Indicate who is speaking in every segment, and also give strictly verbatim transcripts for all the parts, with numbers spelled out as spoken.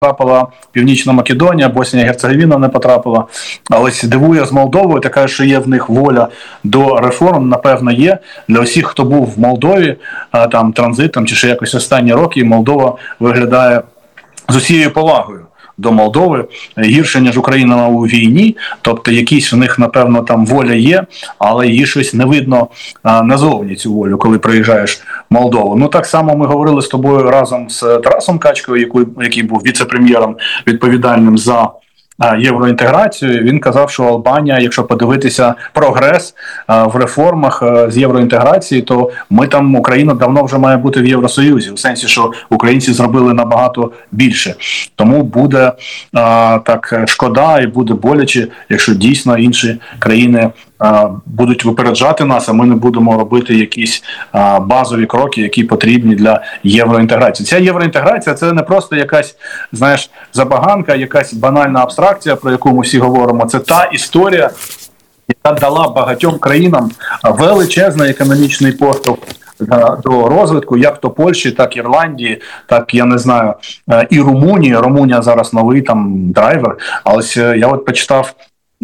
Speaker 1: потрапила Північна Македонія, Боснія і Герцеговіна не потрапила. Але дивує з Молдовою, така, що є в них воля до реформ, напевно, є. Для усіх, хто був в Молдові, там транзитом чи ще якось останні роки, Молдова виглядає з усією повагою до Молдови, гірше, ніж Україна у війні, тобто якісь в них, напевно, там воля є, але її щось не видно а, назовні, цю волю, коли приїжджаєш в Молдову. Ну, так само ми говорили з тобою разом з Тарасом Качкою, який, який був віце-прем'єром, відповідальним за євроінтеграцію. Він казав, що Албанія, якщо подивитися прогрес а, в реформах а, з євроінтеграції, то ми там, Україна давно вже має бути в Євросоюзі, в сенсі, що українці зробили набагато більше. Тому буде а, так шкода і буде боляче, якщо дійсно інші країни а, будуть випереджати нас, а ми не будемо робити якісь а, базові кроки, які потрібні для євроінтеграції. Ця євроінтеграція – це не просто якась, знаєш, забаганка, якась банальна абстракція, про яку ми всі говоримо. Це та історія, яка дала багатьом країнам величезний економічний поштовх до розвитку, як то Польщі, так і Ірландії, так, я не знаю, і Румунії. Румунія зараз новий там драйвер. Але я от почитав,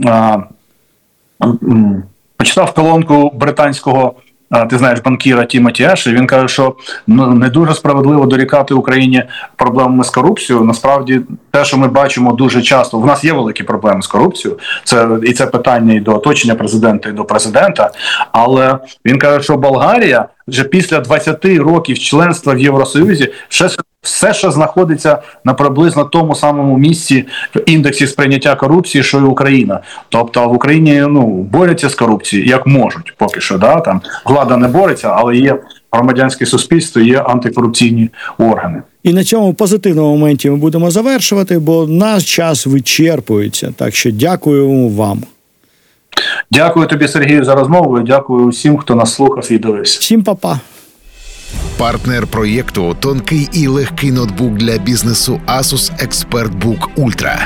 Speaker 1: почитав колонку британського, ти знаєш, банкіра Тімоті Еші. Він каже, що ну, не дуже справедливо дорікати Україні проблемами з корупцією. Насправді, те, що ми бачимо дуже часто, в нас є великі проблеми з корупцією, це, і це питання і до оточення президента, і до президента, але він каже, що Болгарія вже після двадцяти років членства в Євросоюзі ще все, що знаходиться на приблизно тому самому місці в індексі сприйняття корупції, що і Україна. Тобто в Україні ну, борються з корупцією, як можуть поки що. Да? Там влада не бореться, але є громадянське суспільство, є антикорупційні органи.
Speaker 2: І на цьому позитивному моменті ми будемо завершувати, бо наш час вичерпується. Так що дякуємо вам.
Speaker 1: Дякую тобі, Сергію, за розмову. Дякую усім, хто нас слухав і дивився.
Speaker 2: Всім па-па.
Speaker 3: Партнер проєкту – тонкий і легкий ноутбук для бізнесу Asus ExpertBook Ultra.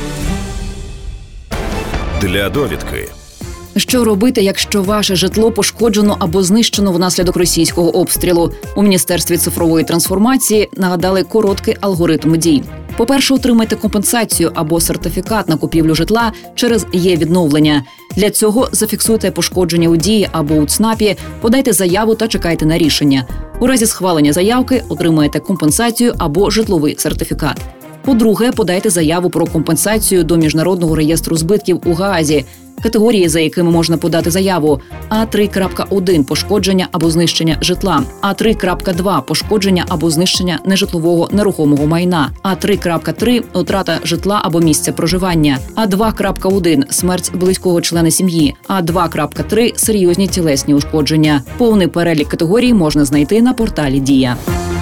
Speaker 4: Для довідки.
Speaker 5: Що робити, якщо ваше житло пошкоджено або знищено внаслідок російського обстрілу? У Міністерстві цифрової трансформації нагадали короткий алгоритм дій. По-перше, отримайте компенсацію або сертифікат на купівлю житла через є-відновлення. Для цього зафіксуйте пошкодження у Дії або у ЦНАПі, подайте заяву та чекайте на рішення. У разі схвалення заявки отримаєте компенсацію або житловий сертифікат. По-друге, подайте заяву про компенсацію до Міжнародного реєстру збитків у Гаазі. Категорії, за якими можна подати заяву: А три крапка один – пошкодження або знищення житла, А три крапка два – пошкодження або знищення нежитлового нерухомого майна, А три крапка три – утрата житла або місця проживання, А два крапка один – смерть близького члена сім'ї, А два крапка три – серйозні тілесні ушкодження. Повний перелік категорій можна знайти на порталі Дія.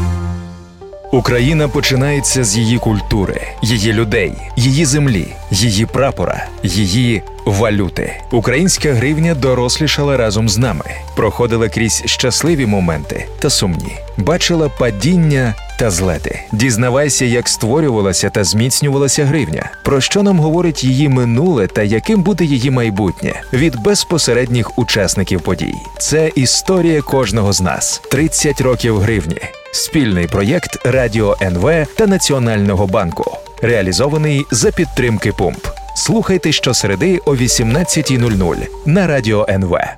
Speaker 4: Україна починається з її культури, її людей, її землі, її прапора, її валюти. Українська гривня дорослішала разом з нами, проходила крізь щасливі моменти та сумні, бачила падіння та злети. Дізнавайся, як створювалася та зміцнювалася гривня, про що нам говорить її минуле та яким буде її майбутнє від безпосередніх учасників подій. Це історія кожного з нас. тридцять років гривні. Спільний проєкт Радіо ен ве та Національного банку. Реалізований за підтримки Пумп. Слухайте щосереди о вісімнадцятій нуль нуль на Радіо ен ве.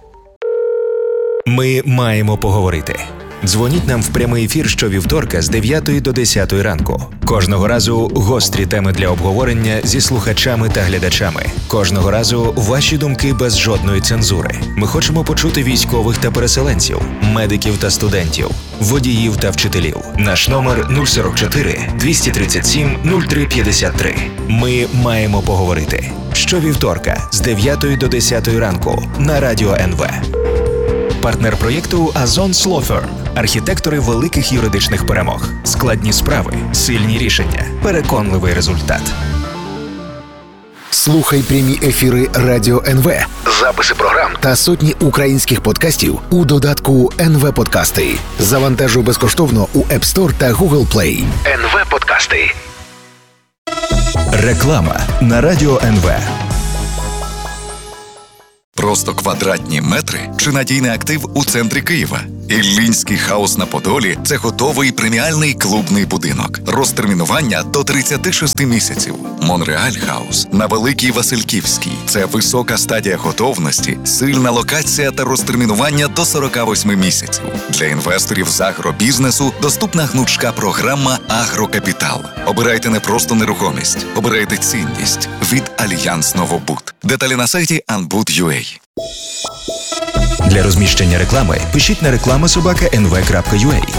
Speaker 4: Ми маємо поговорити. Дзвоніть нам в прямий ефір щовівторка з дев'ятої до десятої ранку. Кожного разу гострі теми для обговорення зі слухачами та глядачами. Кожного разу ваші думки без жодної цензури. Ми хочемо почути військових та переселенців, медиків та студентів, водіїв та вчителів. Наш номер нуль сорок чотири двісті тридцять сім нуль три п'ятдесят три. Ми маємо поговорити. Щовівторка з дев'ятої до десятої ранку на Радіо ен ве. Партнер проєкту Azon Law Firm. Архітектори великих юридичних перемог. Складні справи, сильні рішення, переконливий результат.
Speaker 3: Слухай прямі ефіри Радіо ен ве, записи програм та сотні українських подкастів у додатку ен ве Подкасти. Завантажуй безкоштовно у App Store та Google Play. ен ве Подкасти.
Speaker 4: Реклама на Радіо ен ве.
Speaker 6: Просто квадратні метри чи надійний актив у центрі Києва? Іллінський хаус на Подолі – це готовий преміальний клубний будинок. Розтермінування до тридцяти шести місяців. Монреаль хаус на Великій Васильківській – це висока стадія готовності, сильна локація та розтермінування до сорока восьми місяців. Для інвесторів з агробізнесу доступна гнучка програма «Агрокапітал». Обирайте не просто нерухомість, обирайте цінність від Альянс Новобуд. Деталі на сайті анбуд крапка ю а.
Speaker 4: Для розміщення реклами пишіть на реклама собака ен ве крапка ю а.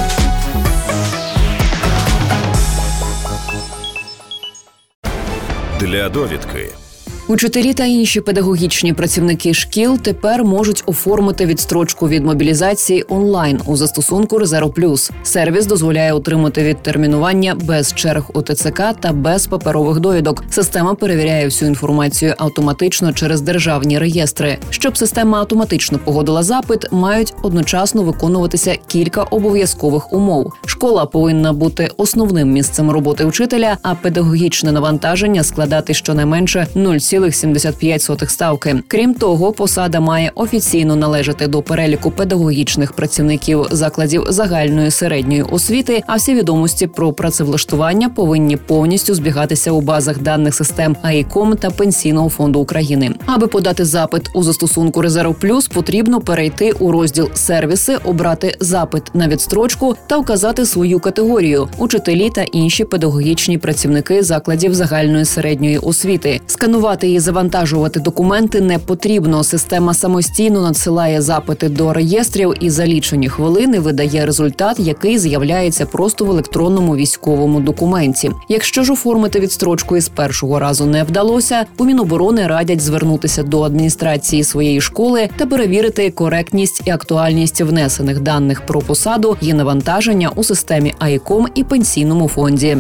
Speaker 7: Для довідки.
Speaker 5: Учителі та інші педагогічні працівники шкіл тепер можуть оформити відстрочку від мобілізації онлайн у застосунку «Резерв Плюс». Сервіс дозволяє отримати відтермінування без черг у те це ка та без паперових довідок. Система перевіряє всю інформацію автоматично через державні реєстри. Щоб система автоматично погодила запит, мають одночасно виконуватися кілька обов'язкових умов. Школа повинна бути основним місцем роботи вчителя, а педагогічне навантаження складати щонайменше нуль цілих сімдесят п'ять сотих ставки. Крім того, посада має офіційно належати до переліку педагогічних працівників закладів загальної середньої освіти, а всі відомості про працевлаштування повинні повністю збігатися у базах даних систем ай ком та Пенсійного фонду України. Аби подати запит у застосунку «Резерв Плюс», потрібно перейти у розділ «Сервіси», обрати запит на відстрочку та вказати свою категорію – учителі та інші педагогічні працівники закладів загальної середньої освіти. Сканувати і завантажувати документи не потрібно. Система самостійно надсилає запити до реєстрів і за лічені хвилини видає результат, який з'являється просто в електронному військовому документі. Якщо ж оформити відстрочку із першого разу не вдалося, у Міноборони радять звернутися до адміністрації своєї школи та перевірити коректність і актуальність внесених даних про посаду і навантаження у системі ай ком і Пенсійному фонді.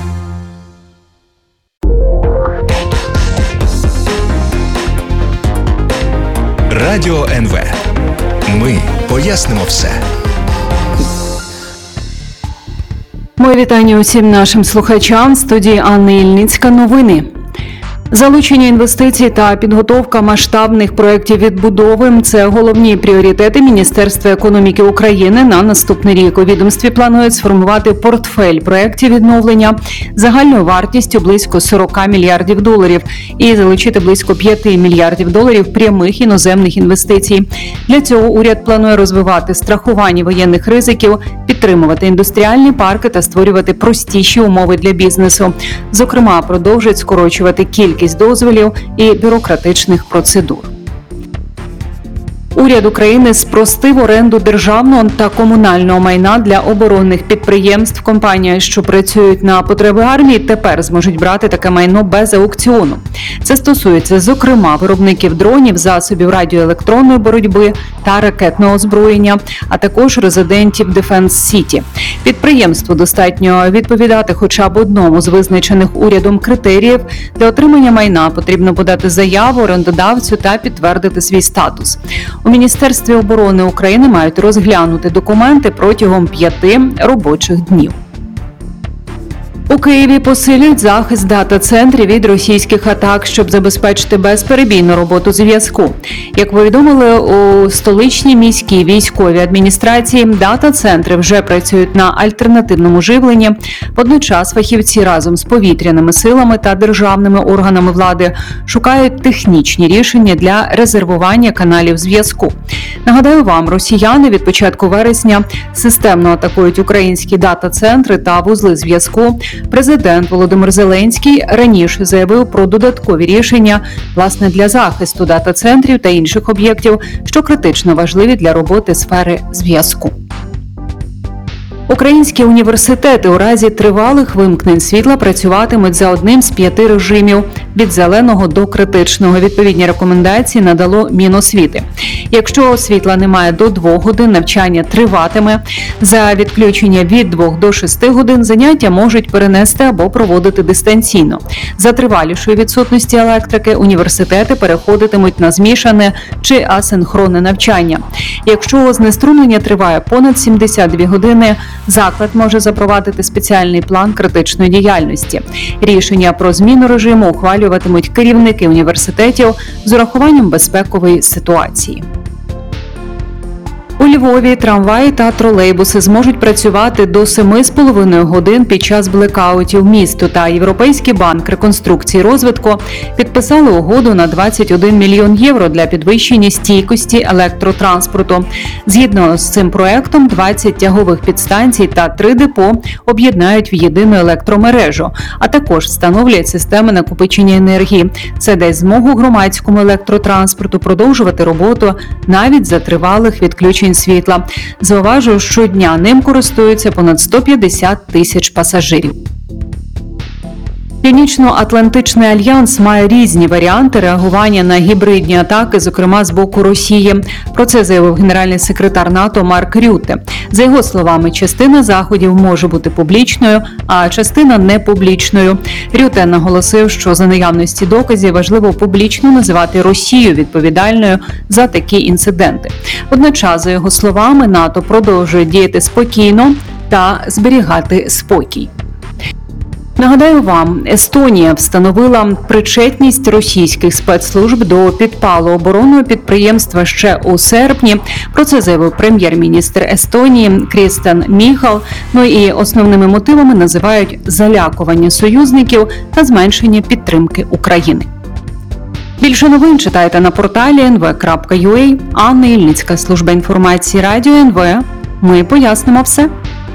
Speaker 4: Радіо ен ве. Ми пояснимо все.
Speaker 8: Моє вітання усім нашим слухачам. В студії Анна Ільницька. Новини. Залучення інвестицій та підготовка масштабних проєктів відбудови – це головні пріоритети Міністерства економіки України на наступний рік. У відомстві планують сформувати портфель проєктів відновлення загальною вартістю близько сорок мільярдів доларів і залучити близько п'ять мільярдів доларів прямих іноземних інвестицій. Для цього уряд планує розвивати страхування воєнних ризиків, підтримувати індустріальні парки та створювати простіші умови для бізнесу. Зокрема, продовжить скорочувати кількість кількість дозволів і бюрократичних процедур. Уряд України спростив оренду державного та комунального майна для оборонних підприємств. Компанії, що працюють на потреби армії, тепер зможуть брати таке майно без аукціону. Це стосується, зокрема, виробників дронів, засобів радіоелектронної боротьби та ракетного озброєння, а також резидентів Defense City. Підприємству достатньо відповідати хоча б одному з визначених урядом критеріїв. Для отримання майна потрібно подати заяву орендодавцю та підтвердити свій статус. У Міністерстві оборони України мають розглянути документи протягом п'яти робочих днів. У Києві посилюють захист дата-центрів від російських атак, щоб забезпечити безперебійну роботу зв'язку. Як повідомили у столичній міській військовій адміністрації, дата-центри вже працюють на альтернативному живленні. Водночас фахівці разом з повітряними силами та державними органами влади шукають технічні рішення для резервування каналів зв'язку. Нагадаю вам, росіяни від початку вересня системно атакують українські дата-центри та вузли зв'язку. Президент Володимир Зеленський раніше заявив про додаткові рішення, власне, для захисту дата-центрів та інших об'єктів, що критично важливі для роботи сфери зв'язку. Українські університети у разі тривалих вимкнень світла працюватимуть за одним з п'яти режимів – від зеленого до критичного. Відповідні рекомендації надало Міносвіти. Якщо світла немає до двох годин, навчання триватиме. За відключення від двох до шести годин заняття можуть перенести або проводити дистанційно. За тривалішої відсутності електрики університети переходитимуть на змішане чи асинхронне навчання. Якщо знеструмлення триває понад сімдесят дві години, заклад може запровадити спеціальний план критичної діяльності. Рішення про зміну режиму ухвалюватимуть керівники університетів з урахуванням безпекової ситуації. У Львові трамваї та тролейбуси зможуть працювати до семи з половиною годин під час блекаутів. Місто та Європейський банк реконструкції і розвитку підписали угоду на двадцять один мільйон євро для підвищення стійкості електротранспорту. Згідно з цим проектом, двадцять тягових підстанцій та три депо об'єднають в єдину електромережу, а також встановлять системи накопичення енергії. Це дасть змогу громадському електротранспорту продовжувати роботу навіть за тривалих відключень світла. Зауважую, щодня ним користуються понад сто п'ятдесят тисяч пасажирів. Північно-Атлантичний альянс має різні варіанти реагування на гібридні атаки, зокрема з боку Росії. Про це заявив генеральний секретар НАТО Марк Рютте. За його словами, частина заходів може бути публічною, а частина не публічною. Рютте наголосив, що за наявності доказів важливо публічно називати Росію відповідальною за такі інциденти. Водночас, за його словами, НАТО продовжує діяти спокійно та зберігати спокій. Нагадаю вам, Естонія встановила причетність російських спецслужб до підпалу оборонного підприємства ще у серпні. Про це заявив прем'єр-міністр Естонії Крістен Міхал. Ну і основними мотивами називають залякування союзників та зменшення підтримки України. Більше новин читайте на порталі ен ве крапка ю а. Анна Ільницька, служба інформації Радіо ен ве. Ми пояснимо все.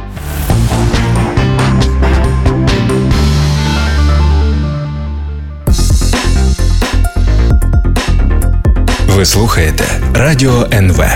Speaker 4: Ви слухаєте Радіо ен ве.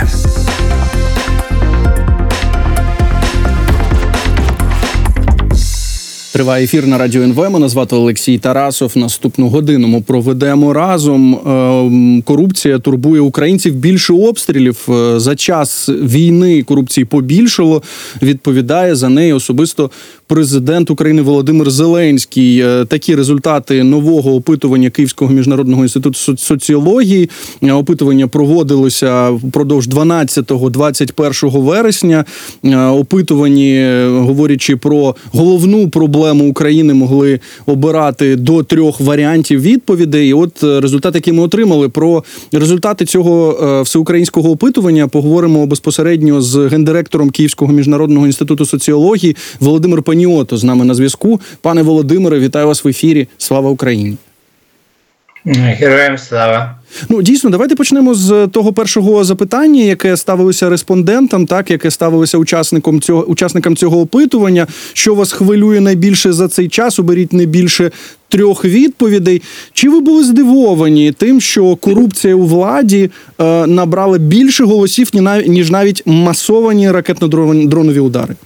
Speaker 7: Триває ефір на Радіо ен ве. Мене звати Олексій Тарасов. Наступну годину ми проведемо разом. Корупція турбує українців. Більше обстрілів. За час війни корупції побільшало. Відповідає за неї особисто президент України Володимир Зеленський. Такі результати нового опитування Київського міжнародного інституту соціології. Опитування проводилося впродовж дванадцятого-двадцять першого вересня. Опитувані, говорячи про головну проблему України, могли обирати до трьох варіантів відповідей. І от результати, які ми отримали. Про результати цього всеукраїнського опитування поговоримо безпосередньо з гендиректором Київського міжнародного інституту соціології Володимир Паніото з нами на зв'язку. Пане Володимире, вітаю вас в ефірі. Слава Україні!
Speaker 9: Героям слава!
Speaker 7: Ну, дійсно, давайте почнемо з того першого запитання, яке ставилося респондентам, так, яке ставилося учасникам цього, учасникам цього опитування. Що вас хвилює найбільше за цей час? Оберіть не більше трьох відповідей. Чи ви були здивовані тим, що корупція у владі е, набрала більше голосів, ніж навіть масовані ракетно-дронові удари?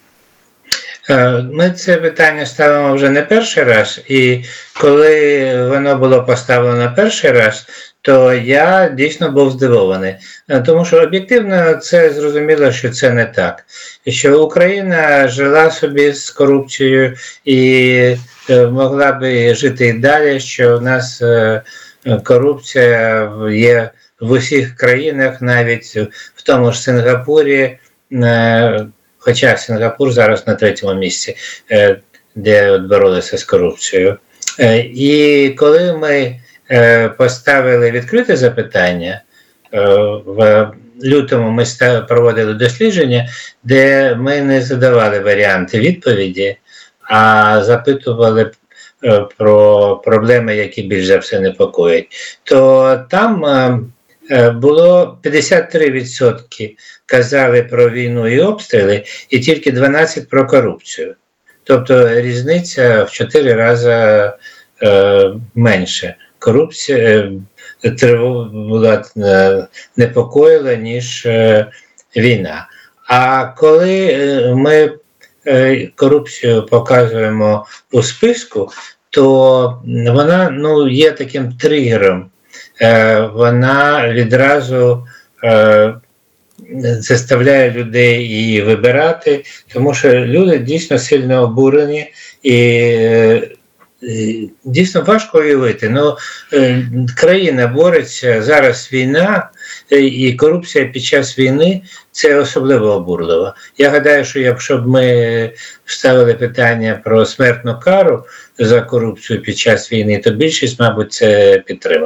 Speaker 9: Ми це питання ставимо вже не перший раз, і коли воно було поставлено перший раз, то я дійсно був здивований. Тому що об'єктивно це зрозуміло, що це не так. Що Україна жила собі з корупцією і могла би жити і далі, що в нас корупція є в усіх країнах, навіть в тому ж Сингапурі, хоча Сингапур зараз на третьому місці, де боролися з корупцією. І коли ми поставили відкрите запитання, в лютому ми проводили дослідження, де ми не задавали варіанти відповіді, а запитували про проблеми, які більш за все непокоять, то там було п'ятдесят три відсотки казали про війну і обстріли, і тільки дванадцять відсотків про корупцію. Тобто різниця в чотири рази е, менше. Корупція е, була е, непокоїла, ніж е, війна. А коли е, ми е, корупцію показуємо у списку, то вона ну, є таким тригером. Е, вона відразу е, заставляє людей її вибирати, тому що люди дійсно сильно обурені і е, дійсно важко уявити. Ну, е, країна бореться, зараз війна, е, і корупція під час війни – це особливо обурливо. Я гадаю, що якщо б ми ставили питання про смертну кару за корупцію під час війни, то більшість, мабуть, це підтримала.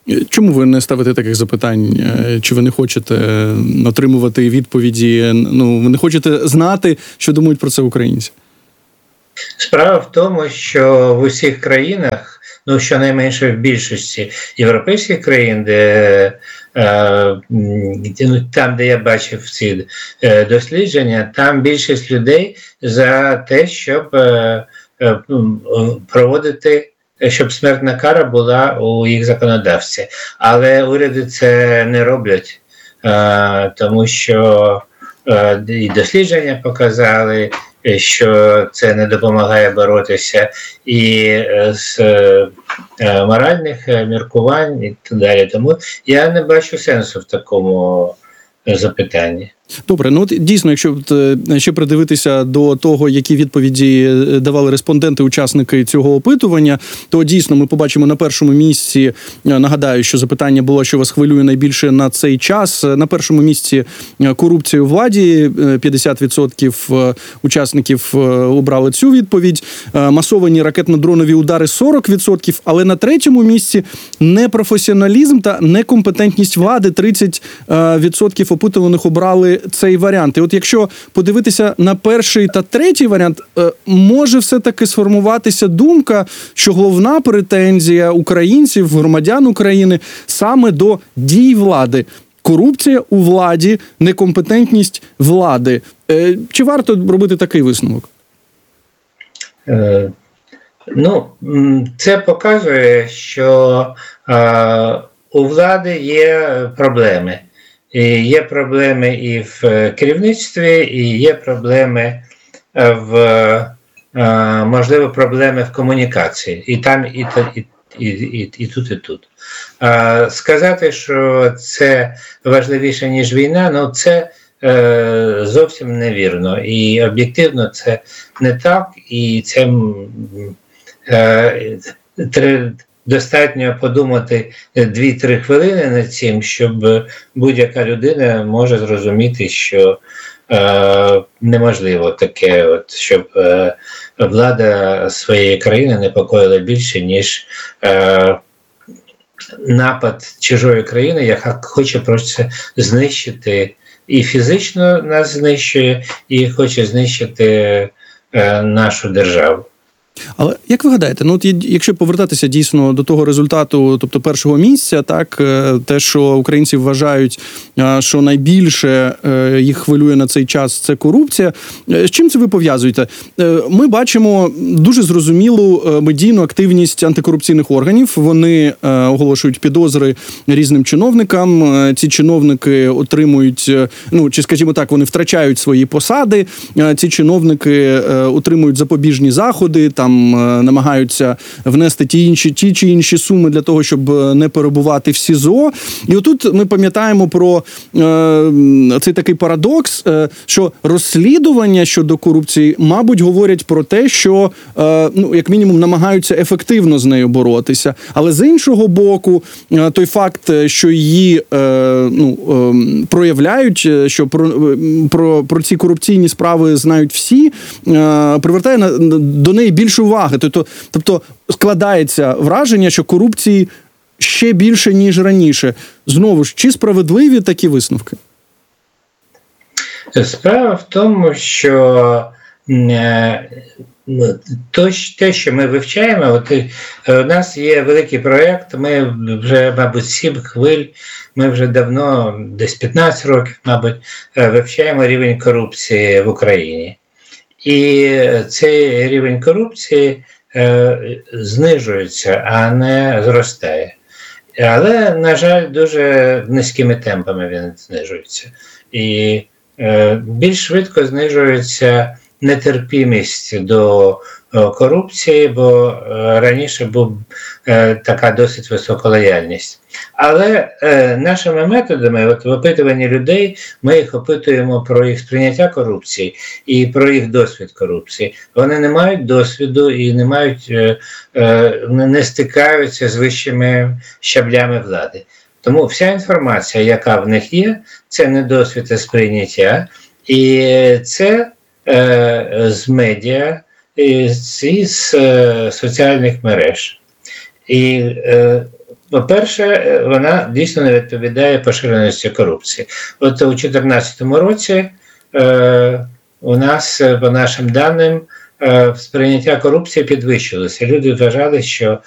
Speaker 7: Чому ви не ставите таких запитань? Чи ви не хочете отримувати відповіді? Ну, ви не хочете знати, що думають про це українці?
Speaker 9: Справа в тому, що в усіх країнах, ну, щонайменше в більшості європейських країн, де, е, там, де я бачив ці дослідження, там більшість людей за те, щоб е, е, проводити, щоб смертна кара була у їх законодавстві. Але уряди це не роблять, е, тому що е, і дослідження показали, що це не допомагає боротися, і з е, моральних міркувань і так далі. Тому я не бачу сенсу в такому запитанні.
Speaker 7: Добре, ну от дійсно, якщо ще придивитися до того, які відповіді давали респонденти, учасники цього опитування, то дійсно ми побачимо на першому місці, нагадаю, що запитання було, що вас хвилює найбільше на цей час. На першому місці корупція у владі, п'ятдесят відсотків учасників обрали цю відповідь. Масовані ракетно-дронові удари сорок відсотків, але на третьому місці непрофесіоналізм та некомпетентність влади, тридцять відсотків опитуваних обрали цей варіант. І от якщо подивитися на перший та третій варіант, може все-таки сформуватися думка, що головна претензія українців, громадян України саме до дій влади. Корупція у владі, некомпетентність влади. Чи варто робити такий висновок?
Speaker 9: Е, ну, це показує, що е, у влади є проблеми. І є проблеми і в керівництві, і є проблеми в, можливо, проблеми в комунікації. І там, і, і, і, і, і тут, і тут. Сказати, що це важливіше, ніж війна, ну це зовсім невірно. І об'єктивно це не так, і це треба достатньо подумати дві-три хвилини над цим, щоб будь-яка людина може зрозуміти, що е, неможливо таке, от, щоб е, влада своєї країни непокоїла більше, ніж е, напад чужої країни, яка хоче просто знищити, і фізично нас знищує, і хоче знищити е, нашу державу.
Speaker 7: Але як ви гадаєте, ну от якщо повертатися дійсно до того результату, тобто першого місця, так, те, що українці вважають, що найбільше їх хвилює на цей час, це корупція. З чим це ви пов'язуєте? Ми бачимо дуже зрозумілу медійну активність антикорупційних органів. Вони оголошують підозри різним чиновникам. Ці чиновники отримують, ну, чи, скажімо так, вони втрачають свої посади. Ці чиновники отримують запобіжні заходи, там намагаються внести ті інші, ті чи інші суми для того, щоб не перебувати в СІЗО. І отут ми пам'ятаємо про е, цей такий парадокс, е, що розслідування щодо корупції, мабуть, говорять про те, що, е, ну, як мінімум, намагаються ефективно з нею боротися. Але з іншого боку, е, той факт, що її е, ну, е, проявляють, що про, про, про ці корупційні справи знають всі, е, привертає на, до неї більше уваги. Тобто, тобто складається враження, що корупції ще більше, ніж раніше. Знову ж, чи справедливі такі висновки?
Speaker 9: Справа в тому, що те, що ми вивчаємо, от у нас є великий проєкт, ми вже, мабуть, сім хвиль, ми вже давно, десь п'ятнадцять років, мабуть, вивчаємо рівень корупції в Україні. І цей рівень корупції е, знижується, а не зростає. Але, на жаль, дуже низькими темпами він знижується. І е, більш швидко знижується нетерпімість до корупції, бо раніше була така досить висока лояльність. Але е, нашими методами, от в опитуванні людей, ми їх опитуємо про їх сприйняття корупції і про їх досвід корупції. Вони не мають досвіду і не мають, е, е, не стикаються з вищими щаблями влади. Тому вся інформація, яка в них є, це не досвід, а сприйняття, і це е, з медіа, і з, і з е, соціальних мереж. І е, по-перше, вона дійсно не відповідає поширеності корупції. От у дві тисячі чотирнадцятому році е, у нас, по нашим даним, е, сприйняття корупції підвищилося. Люди вважали, що